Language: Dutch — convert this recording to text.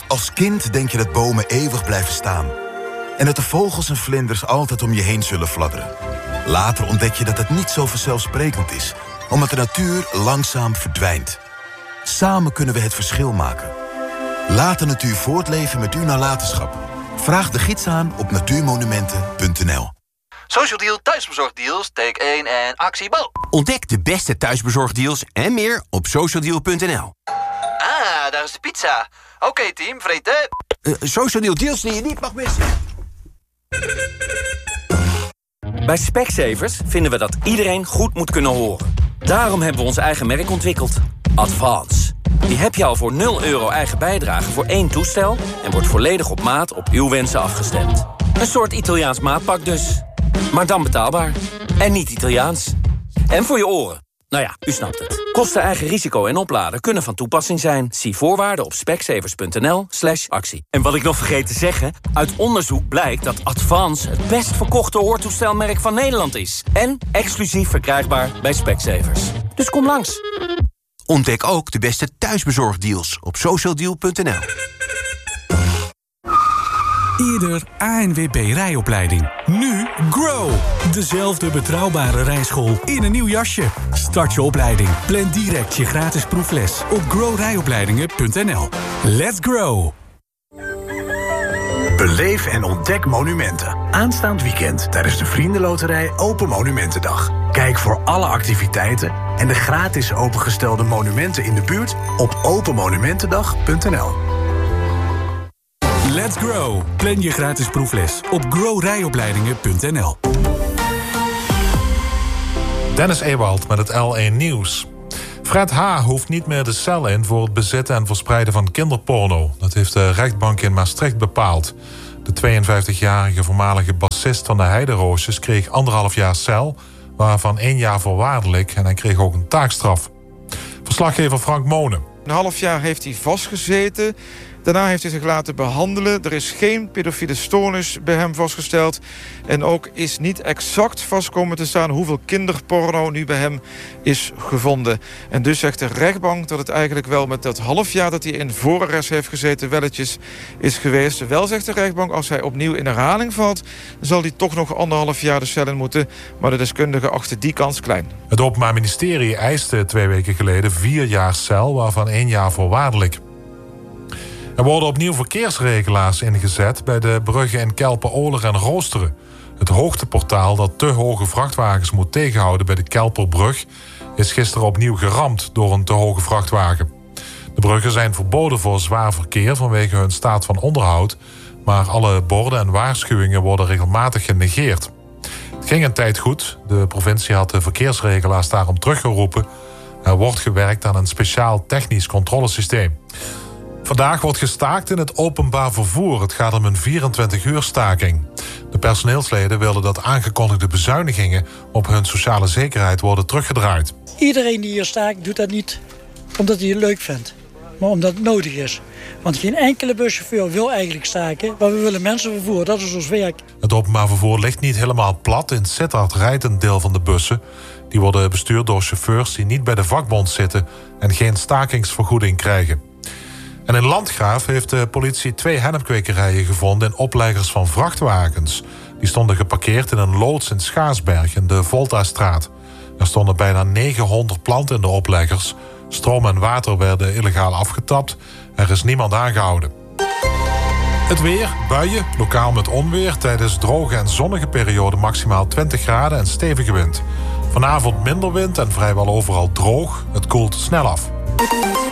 Als kind denk je dat bomen eeuwig blijven staan. En dat de vogels en vlinders altijd om je heen zullen fladderen. Later ontdek je dat het niet zo vanzelfsprekend is, omdat de natuur langzaam verdwijnt. Samen kunnen we het verschil maken. Laat de natuur voortleven met uw nalatenschap. Vraag de gids aan op natuurmonumenten.nl. Social Deal thuisbezorgdeals, take 1 en actie Bo. Ontdek de beste thuisbezorgdeals en meer op socialdeal.nl. Ah, daar is de pizza. Oké, team, vreten. Social Deal deals die je niet mag missen. Bij Specsavers vinden we dat iedereen goed moet kunnen horen. Daarom hebben we ons eigen merk ontwikkeld. Advance. Die heb je al voor €0 eigen bijdrage voor 1 toestel... en wordt volledig op maat op uw wensen afgestemd. Een soort Italiaans maatpak dus. Maar dan betaalbaar. En niet Italiaans. En voor je oren. Nou ja, u snapt het. Kosten, eigen risico en opladen kunnen van toepassing zijn. Zie voorwaarden op specsavers.nl/actie. En wat ik nog vergeet te zeggen... uit onderzoek blijkt dat Advance het best verkochte hoortoestelmerk van Nederland is. En exclusief verkrijgbaar bij Specsavers. Dus kom langs. Ontdek ook de beste thuisbezorgdeals op socialdeal.nl. Eerder ANWB rijopleiding. Nu Grow. Dezelfde betrouwbare rijschool in een nieuw jasje. Start je opleiding. Plan direct je gratis proefles op growrijopleidingen.nl. Let's grow. Beleef en ontdek monumenten. Aanstaand weekend tijdens de Vriendenloterij Open Monumentendag. Kijk voor alle activiteiten en de gratis opengestelde monumenten in de buurt op openmonumentendag.nl. Let's grow. Plan je gratis proefles op growrijopleidingen.nl. Dennis Ewald met het L1 Nieuws. Fred H. hoeft niet meer de cel in voor het bezitten en verspreiden van kinderporno. Dat heeft de rechtbank in Maastricht bepaald. De 52-jarige voormalige bassist van de Heideroosjes kreeg 1,5 jaar cel, waarvan 1 jaar voorwaardelijk, en hij kreeg ook een taakstraf. Verslaggever Frank Monen. 1,5 jaar heeft hij vastgezeten. Daarna heeft hij zich laten behandelen. Er is geen pedofiele stoornis bij hem vastgesteld. En ook is niet exact vast komen te staan hoeveel kinderporno nu bij hem is gevonden. En dus zegt de rechtbank dat het eigenlijk wel met dat half jaar dat hij in voorarrest heeft gezeten welletjes is geweest. Wel zegt de rechtbank, als hij opnieuw in herhaling valt, zal hij toch nog 1,5 jaar de cel in moeten. Maar de deskundigen achten die kans klein. Het Openbaar Ministerie eiste 2 weken geleden 4 jaar cel, waarvan 1 jaar voorwaardelijk. Er worden opnieuw verkeersregelaars ingezet bij de bruggen in Kelpen-Oler en Roosteren. Het hoogteportaal dat te hoge vrachtwagens moet tegenhouden bij de Kelperbrug is gisteren opnieuw geramd door een te hoge vrachtwagen. De bruggen zijn verboden voor zwaar verkeer vanwege hun staat van onderhoud, maar alle borden en waarschuwingen worden regelmatig genegeerd. Het ging een tijd goed. De provincie had de verkeersregelaars daarom teruggeroepen. Er wordt gewerkt aan een speciaal technisch controlesysteem. Vandaag wordt gestaakt in het openbaar vervoer. Het gaat om een 24-uur staking. De personeelsleden wilden dat aangekondigde bezuinigingen op hun sociale zekerheid worden teruggedraaid. Iedereen die hier staakt doet dat niet omdat hij het leuk vindt, maar omdat het nodig is. Want geen enkele buschauffeur wil eigenlijk staken, maar we willen mensen vervoeren, dat is ons werk. Het openbaar vervoer ligt niet helemaal plat. In Sittard rijdt een deel van de bussen. Die worden bestuurd door chauffeurs die niet bij de vakbond zitten en geen stakingsvergoeding krijgen. En in Landgraaf heeft de politie 2 hennepkwekerijen gevonden in opleggers van vrachtwagens. Die stonden geparkeerd in een loods in Schaarsberg in de Voltastraat. Er stonden bijna 900 planten in de opleggers. Stroom en water werden illegaal afgetapt. Er is niemand aangehouden. Het weer, buien, lokaal met onweer. Tijdens droge en zonnige perioden maximaal 20 graden en stevige wind. Vanavond minder wind en vrijwel overal droog. Het koelt snel af.